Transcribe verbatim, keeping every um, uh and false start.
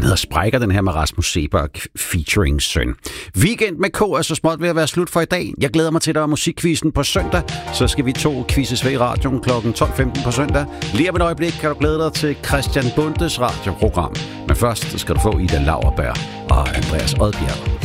hedder Sprækker, den her med Rasmus Seberg featuring Søn. Weekend med K er så småt ved at være slut for i dag. Jeg glæder mig til, der er musikquizzen på søndag. Så skal vi to quizzes ved i radioen klokken tolv femten på søndag. Lige om et øjeblik kan du glæde dig til Christian Bundes radioprogram. Men først skal du få Ida Lauerberg og Andreas Odbjerg.